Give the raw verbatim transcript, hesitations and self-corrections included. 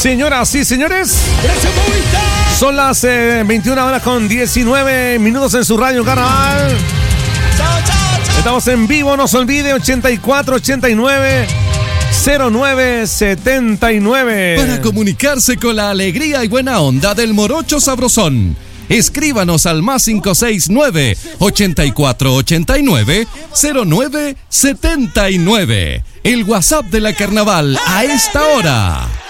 Señoras y señores, son las eh, veintiuna horas con diecinueve minutos en su radio Carnaval. Estamos en vivo, no se olvide, ochenta y cuatro ochenta y nueve cero nueve setenta y nueve. Para comunicarse con la alegría y buena onda del Morocho Sabrosón, escríbanos al más cinco seis nueve ochenta y cuatro ochenta y nueve cero nueve setenta y nueve. El WhatsApp de la Carnaval a esta hora.